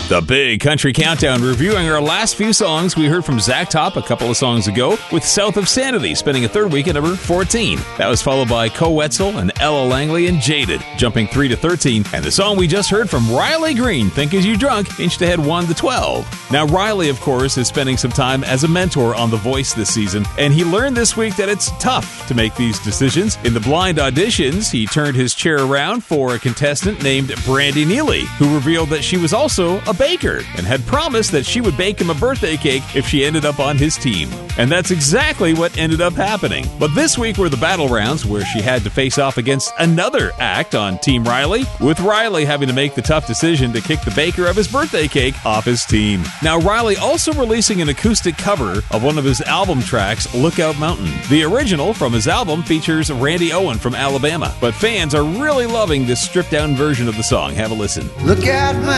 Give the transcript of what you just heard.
The Big Country Countdown, reviewing our last few songs. We heard from Zach Top a couple of songs ago with South of Sanity, spending a third week at number 14. That was followed by Co Wetzel and Ella Langley and Jaded, jumping 3 to 13. And the song we just heard from Riley Green, Think As You Drunk, inched ahead 1 to 12. Now, Riley, of course, is spending some time as a mentor on The Voice this season, and he learned this week that it's tough to make these decisions. In the blind auditions, he turned his chair around for a contestant named Brandy Neely, who revealed that she was also a baker and had promised that she would bake him a birthday cake if she ended up on his team. And that's exactly what ended up happening. But this week were the battle rounds, where she had to face off against another act on Team Riley, with Riley having to make the tough decision to kick the baker of his birthday cake off his team. Now, Riley also releasing an acoustic cover of one of his album tracks, Lookout Mountain. The original from his album features Randy Owen from Alabama, but fans are really loving this stripped-down version of the song. Have a listen. Look out,